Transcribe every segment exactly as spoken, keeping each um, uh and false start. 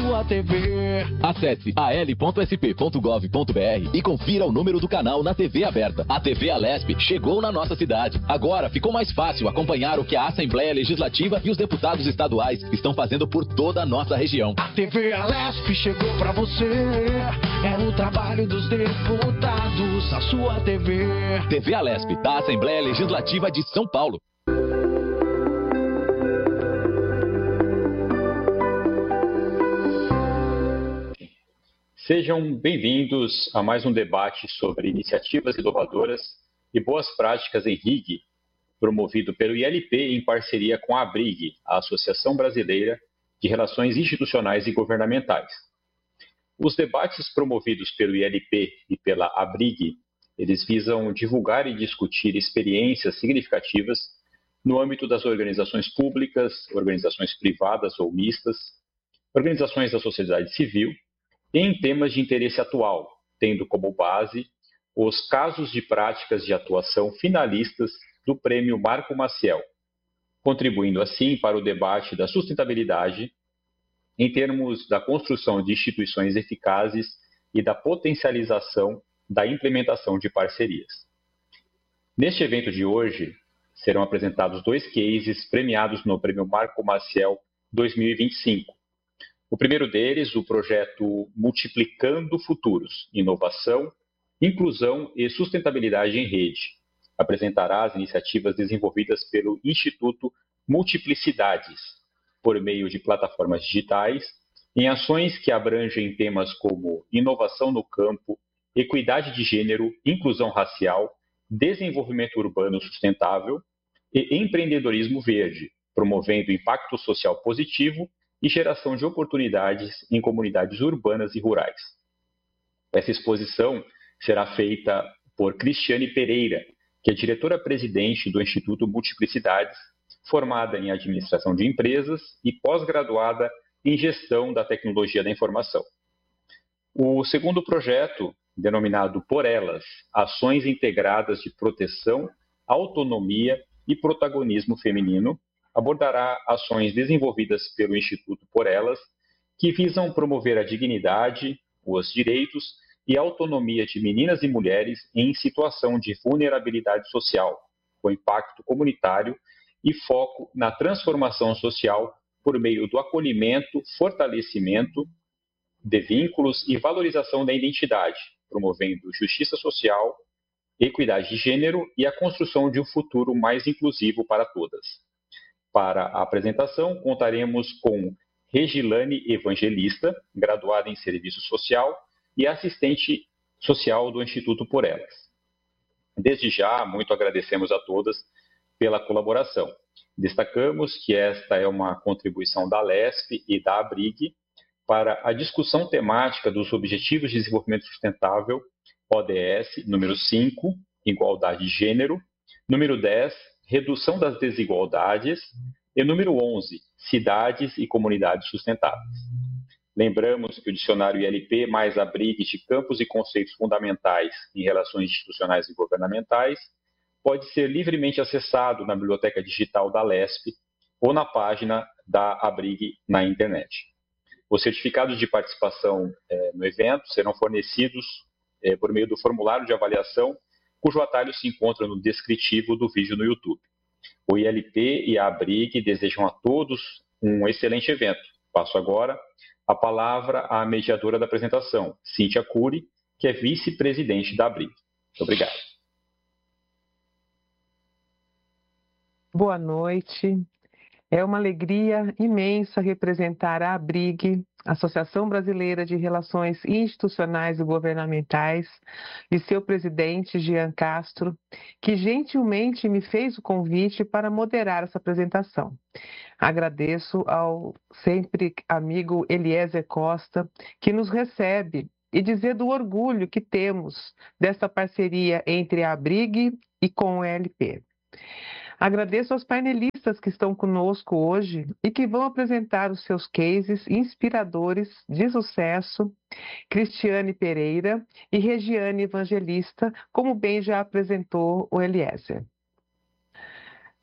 sua T V. Acesse a l ponto s p ponto gov ponto b r e confira o número do canal na T V aberta. A T V Alesp chegou na nossa cidade. Agora ficou mais fácil acompanhar o que a Assembleia Legislativa e os deputados estaduais estão fazendo por toda a nossa região. A T V Alesp chegou pra você. É o trabalho dos deputados, a sua T V. T V Alesp, da Assembleia Legislativa de São Paulo. Sejam bem-vindos a mais um debate sobre iniciativas inovadoras e boas práticas em R I G, promovido pelo I L P em parceria com a ABRIG, a Associação Brasileira de Relações Institucionais e Governamentais. Os debates promovidos pelo I L P e pela ABRIG, eles visam divulgar e discutir experiências significativas no âmbito das organizações públicas, organizações privadas ou mistas, organizações da sociedade civil, em temas de interesse atual, tendo como base os casos de práticas de atuação finalistas do Prêmio Marco Maciel, contribuindo assim para o debate da sustentabilidade em termos da construção de instituições eficazes e da potencialização da implementação de parcerias. Neste evento de hoje, serão apresentados dois cases premiados no Prêmio Marco Maciel dois mil e vinte e cinco. O primeiro deles, o projeto Multiplicando Futuros, Inovação, Inclusão e Sustentabilidade em Rede. Apresentará as iniciativas desenvolvidas pelo Instituto Multiplicidades, por meio de plataformas digitais, em ações que abrangem temas como inovação no campo, equidade de gênero, inclusão racial, desenvolvimento urbano sustentável e empreendedorismo verde, promovendo impacto social positivo e geração de oportunidades em comunidades urbanas e rurais. Essa exposição será feita por Cristiane Pereira, que é diretora-presidente do Instituto Multiplicidades, formada em Administração de Empresas e pós-graduada em Gestão da Tecnologia da Informação. O segundo projeto, denominado Por Elas, Ações Integradas de Proteção, Autonomia e Protagonismo Feminino, abordará ações desenvolvidas pelo Instituto Por Elas, que visam promover a dignidade, os direitos e a autonomia de meninas e mulheres em situação de vulnerabilidade social, com impacto comunitário e foco na transformação social por meio do acolhimento, fortalecimento de vínculos e valorização da identidade, promovendo justiça social, equidade de gênero e a construção de um futuro mais inclusivo para todas. Para a apresentação, contaremos com Regilane Evangelista, graduada em Serviço Social e assistente social do Instituto Por Elas. Desde já, muito agradecemos a todas pela colaboração. Destacamos que esta é uma contribuição da Alesp e da ABRIG para a discussão temática dos Objetivos de Desenvolvimento Sustentável, O D S, número cinco, Igualdade de Gênero, número dez, Redução das Desigualdades, e número onze, Cidades e Comunidades Sustentáveis. Lembramos que o dicionário I L P mais ABRIG de Campos e Conceitos Fundamentais em Relações Institucionais e Governamentais pode ser livremente acessado na biblioteca digital da Alesp ou na página da ABRIG na internet. Os certificados de participação eh, no evento serão fornecidos eh, por meio do formulário de avaliação, cujo atalho se encontra no descritivo do vídeo no YouTube. O I L P e a ABRIG desejam a todos um excelente evento. Passo agora a palavra à mediadora da apresentação, Cíntia Cury, que é vice-presidente da ABRIG. Muito obrigado. Boa noite. É uma alegria imensa representar a ABRIG, Associação Brasileira de Relações Institucionais e Governamentais, e seu presidente, Jean Castro, que gentilmente me fez o convite para moderar essa apresentação. Agradeço ao sempre amigo Eliezer Costa, que nos recebe, e dizer do orgulho que temos dessa parceria entre a ABRIG e com o I L P. Agradeço aos painelistas que estão conosco hoje e que vão apresentar os seus cases inspiradores de sucesso, Cristiane Pereira e Regiane Evangelista, como bem já apresentou o Eliezer.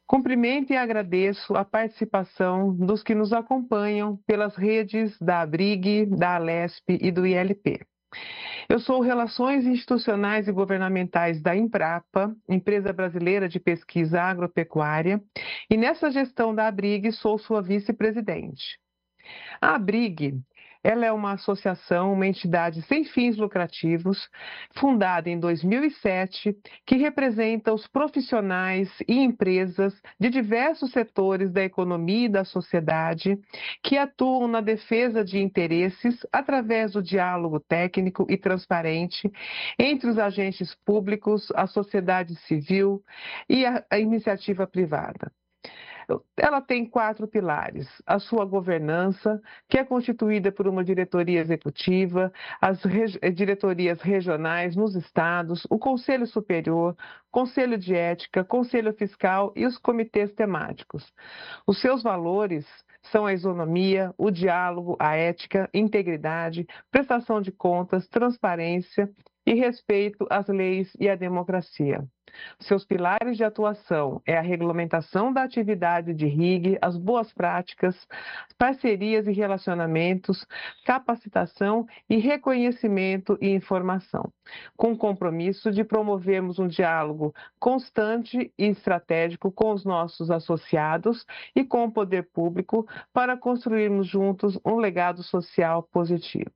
Cumprimento e agradeço a participação dos que nos acompanham pelas redes da ABRIG, da Alesp e do I L P. Eu sou Relações Institucionais e Governamentais da Embrapa, Empresa Brasileira de Pesquisa Agropecuária, e nessa gestão da ABRIG sou sua vice-presidente. A ABRIG, ela é uma associação, uma entidade sem fins lucrativos, fundada em dois mil e sete, que representa os profissionais e empresas de diversos setores da economia e da sociedade, que atuam na defesa de interesses através do diálogo técnico e transparente entre os agentes públicos, a sociedade civil e a, a iniciativa privada. Ela tem quatro pilares: a sua governança, que é constituída por uma diretoria executiva, as reg- diretorias regionais nos estados, o Conselho Superior, Conselho de Ética, Conselho Fiscal e os comitês temáticos. Os seus valores são a isonomia, o diálogo, a ética, integridade, prestação de contas, transparência e respeito às leis e à democracia. Seus pilares de atuação é a regulamentação da atividade de R I G, as boas práticas, parcerias e relacionamentos, capacitação e reconhecimento e informação, com o compromisso de promovermos um diálogo constante e estratégico com os nossos associados e com o poder público para construirmos juntos um legado social positivo.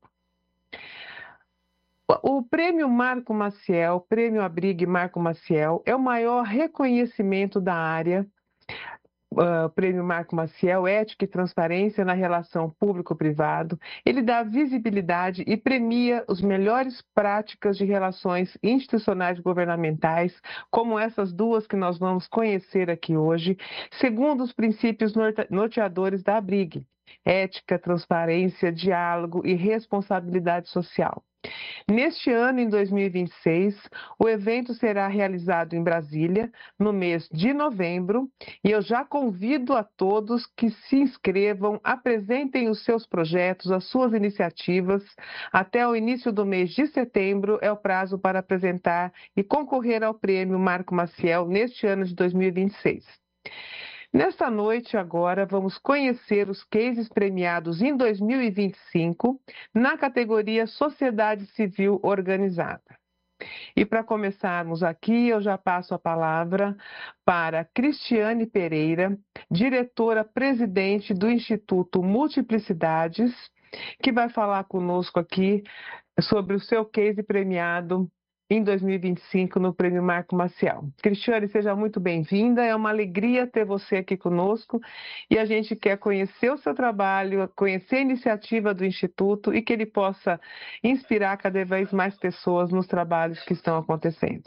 O Prêmio Marco Maciel, Prêmio ABRIG Marco Maciel, é o maior reconhecimento da área. Uh, Prêmio Marco Maciel, Ética e Transparência na Relação Público-Privado. Ele dá visibilidade e premia as melhores práticas de relações institucionais governamentais, como essas duas que nós vamos conhecer aqui hoje, segundo os princípios norteadores da ABRIG: ética, transparência, diálogo e responsabilidade social. Neste ano, em dois mil e vinte e seis, o evento será realizado em Brasília, no mês de novembro, e eu já convido a todos que se inscrevam, apresentem os seus projetos, as suas iniciativas. Até o início do mês de setembro é o prazo para apresentar e concorrer ao Prêmio Marco Maciel neste ano de dois mil e vinte e seis. Nesta noite, agora, vamos conhecer os cases premiados em dois mil e vinte e cinco na categoria Sociedade Civil Organizada. E para começarmos aqui, eu já passo a palavra para Cristiane Pereira, diretora-presidente do Instituto Multiplicidades, que vai falar conosco aqui sobre o seu case premiado em dois mil e vinte e cinco no Prêmio Marco Maciel. Cristiane, seja muito bem-vinda, é uma alegria ter você aqui conosco e a gente quer conhecer o seu trabalho, conhecer a iniciativa do Instituto e que ele possa inspirar cada vez mais pessoas nos trabalhos que estão acontecendo.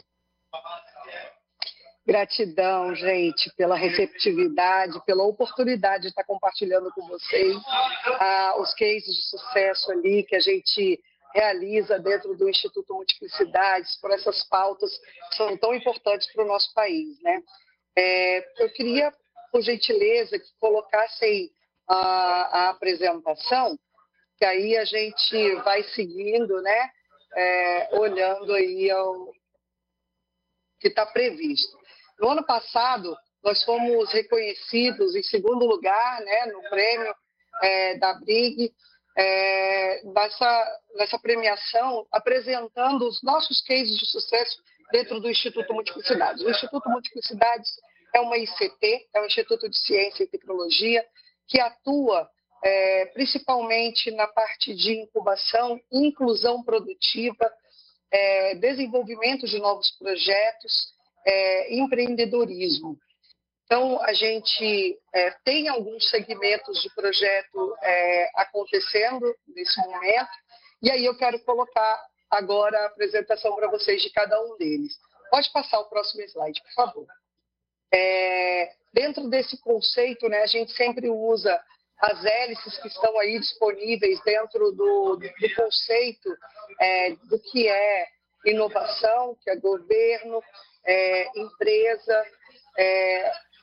Gratidão, gente, pela receptividade, pela oportunidade de estar compartilhando com vocês ah, os cases de sucesso ali que a gente realiza dentro do Instituto Multiplicidades, por essas pautas que são tão importantes para o nosso país, né? É, eu queria, por gentileza, que colocassem a, a apresentação, que aí a gente vai seguindo, né? É, olhando aí ao que está previsto. No ano passado, nós fomos reconhecidos em segundo lugar, né, no prêmio é, da ABRIG, É, nessa, nessa premiação, apresentando os nossos cases de sucesso dentro do Instituto Multiplicidades. O Instituto Multiplicidades é uma I C T, é um Instituto de Ciência e Tecnologia, que atua é, principalmente na parte de incubação, inclusão produtiva, é, desenvolvimento de novos projetos, é, empreendedorismo. Então, a gente é, tem alguns segmentos de projeto é, acontecendo nesse momento, e aí eu quero colocar agora a apresentação para vocês de cada um deles. Pode passar o próximo slide, por favor. É, dentro desse conceito, né, a gente sempre usa as hélices que estão aí disponíveis dentro do, do conceito é, do que é inovação, que é governo, é, empresa, É,